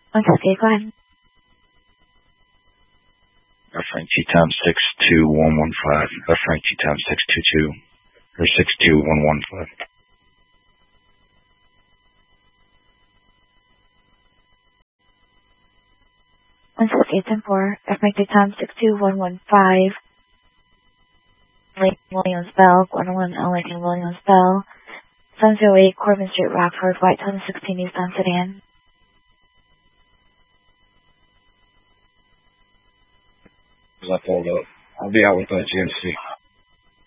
Okay, go ahead. Frank G-Town 62115. Frank G-Town 622 or 62115. Frank 810-4, Frank G-Town 62115. Lincoln Williams Bell, Gwendolyn L. Lincoln Williams Bell, 708 Corbin Street, Rockford, White 2016 Nissan Sedan. I pulled up. I'll be out with GMC.